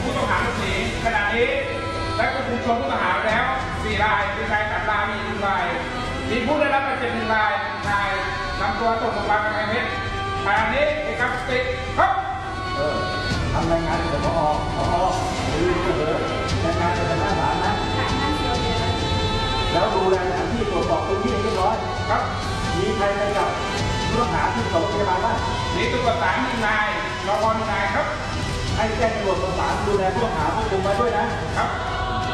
ผู้ต้องหาหลบหนีขณะนี้ได้ควบคุมตัวผู้ต้องหาแล้ว4 รายมีรายจับลามี1 รายมีผู้ได้รับบาดเจ็บ1 รายนำตัวส่งโรงพยาบาลกำแพงเพชรขณะนี้เอกสติครับทำรายงานกับพอดูรายงานกับหน้าศาลนะแล้วดูรายงานที่ตรวจสอบพื้นที่เรียบร้อยครับมีใครไปกับผู้ต้องหาที่ส่งโรงพยาบาลบ้างมีตำรวจศาล1 นายรปภ1 นายครับให้แจ้งตำรวจประสานดูแลผู้ต้องหาควบคุมไว้ด้วยนะครับ